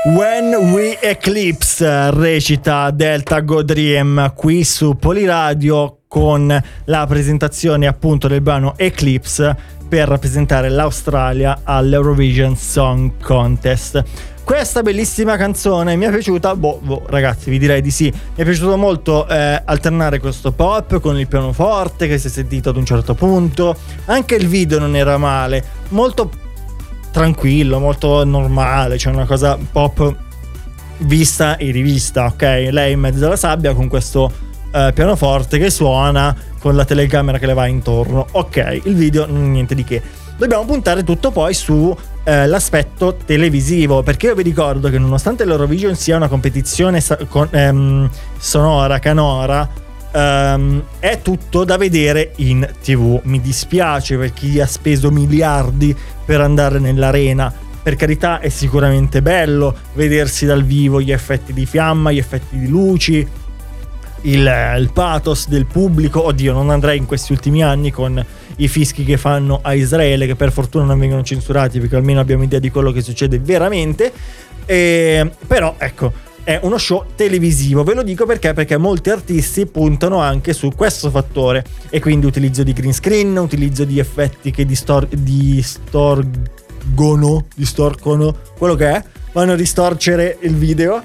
When We Eclipse, recita Delta Go Dream qui su Poliradio, con la presentazione appunto del brano Eclipse per rappresentare l'Australia all'Eurovision Song Contest. Questa bellissima canzone mi è piaciuta, ragazzi, vi direi di sì, mi è piaciuto molto alternare questo pop con il pianoforte che si è sentito ad un certo punto. Anche il video non era male, molto tranquillo, molto normale, c'è una cosa pop vista e rivista, ok? Lei in mezzo alla sabbia con questo pianoforte che suona con la telecamera che le va intorno, ok? Il video niente di che. Dobbiamo puntare tutto poi su l'aspetto televisivo, perché io vi ricordo che nonostante l'Eurovision sia una competizione sonora, canora, è tutto da vedere in TV. Mi dispiace per chi ha speso miliardi per andare nell'arena. Per carità, è sicuramente bello vedersi dal vivo gli effetti di fiamma, gli effetti di luci, il pathos del pubblico. Oddio, non andrei in questi ultimi anni con i fischi che fanno a Israele, che per fortuna non vengono censurati, perché almeno abbiamo idea di quello che succede veramente. Però ecco, è uno show televisivo, ve lo dico perché molti artisti puntano anche su questo fattore, e quindi utilizzo di green screen, utilizzo di effetti che distorcono quello che è, vanno a distorcere il video,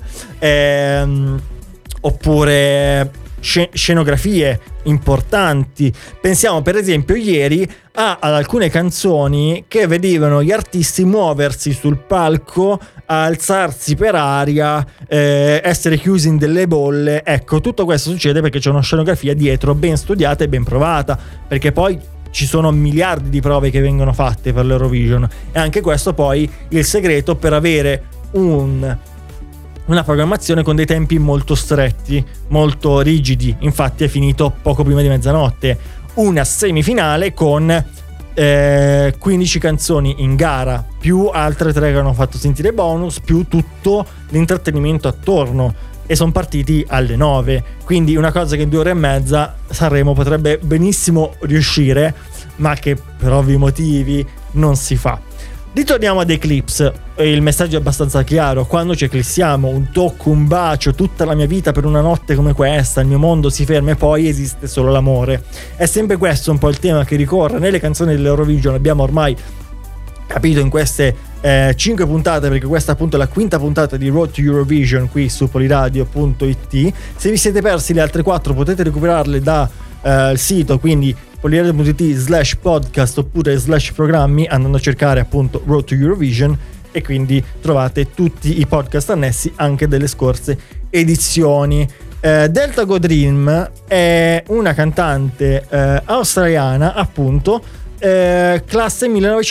oppure scenografie importanti. Pensiamo per esempio ieri ad alcune canzoni che vedevano gli artisti muoversi sul palco, alzarsi per aria, essere chiusi in delle bolle. Ecco, tutto questo succede perché c'è una scenografia dietro ben studiata e ben provata, perché poi ci sono miliardi di prove che vengono fatte per l'Eurovision, e anche questo poi il segreto per avere una programmazione con dei tempi molto stretti, molto rigidi. Infatti è finito poco prima di mezzanotte una semifinale con 15 canzoni in gara, più altre 3 che hanno fatto sentire bonus, più tutto l'intrattenimento attorno, e sono partiti alle 9. Quindi una cosa che in 2 ore e mezza Sanremo potrebbe benissimo riuscire, ma che per ovvi motivi non si fa. Ritorniamo ad Eclipse, il messaggio è abbastanza chiaro: quando ci eclissiamo, un tocco, un bacio, tutta la mia vita per una notte come questa, il mio mondo si ferma e poi esiste solo l'amore. È sempre questo un po' il tema che ricorre nelle canzoni dell'Eurovision. Abbiamo ormai capito in queste 5 puntate, perché questa appunto è la 5ª puntata di Road to Eurovision qui su poliradio.it. Se vi siete persi le altre 4 potete recuperarle da il sito, quindi poliradio.it/podcast oppure /programmi, andando a cercare appunto Road to Eurovision, e quindi trovate tutti i podcast annessi anche delle scorse edizioni. Delta Go Dream è una cantante australiana, appunto, classe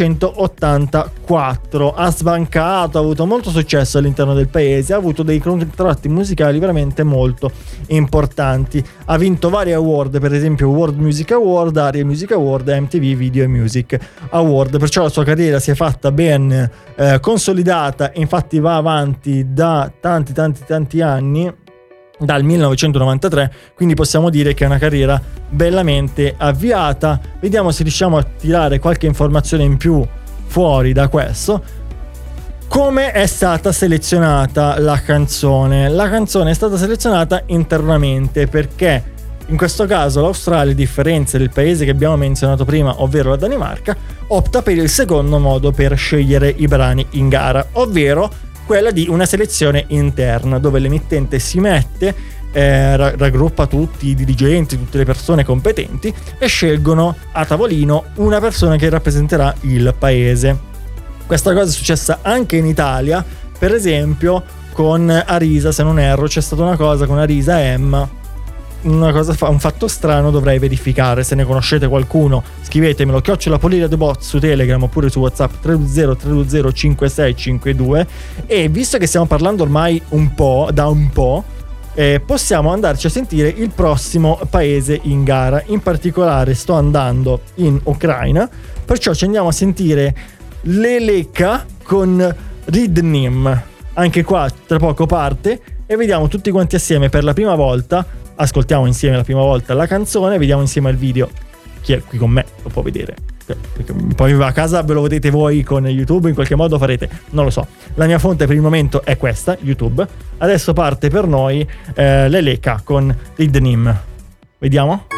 1984, ha sbancato, ha avuto molto successo all'interno del paese, ha avuto dei contratti musicali veramente molto importanti, ha vinto vari award, per esempio World Music Award, Aria Music Award, MTV Video Music Award, perciò la sua carriera si è fatta ben consolidata, infatti va avanti da tanti anni, dal 1993, quindi possiamo dire che è una carriera bellamente avviata. Vediamo se riusciamo a tirare qualche informazione in più fuori da questo. Come è stata selezionata la canzone? La canzone è stata selezionata internamente, perché in questo caso l'Australia, a differenza del paese che abbiamo menzionato prima, ovvero la Danimarca, opta per il secondo modo per scegliere i brani in gara, ovvero quella di una selezione interna, dove l'emittente si mette, raggruppa tutti i dirigenti, tutte le persone competenti, e scelgono a tavolino una persona che rappresenterà il paese. Questa cosa è successa anche in Italia, per esempio con Arisa, se non erro, c'è stata una cosa con Arisa e Emma, un fatto strano, dovrei verificare. Se ne conoscete qualcuno scrivetemelo, @poliradio su Telegram oppure su WhatsApp 320 5652. E visto che stiamo parlando ormai da un po', possiamo andarci a sentire il prossimo paese in gara. In particolare sto andando in Ucraina, perciò ci andiamo a sentire Leleka con Ridnim. Anche qua tra poco parte, e vediamo tutti quanti assieme per la prima volta. Ascoltiamo insieme la prima volta la canzone, vediamo insieme il video. Chi è qui con me lo può vedere. Poi a casa ve lo vedete voi con YouTube, in qualche modo farete, non lo so. La mia fonte per il momento è questa, YouTube. Adesso parte per noi Leleka con Ridnim. Vediamo.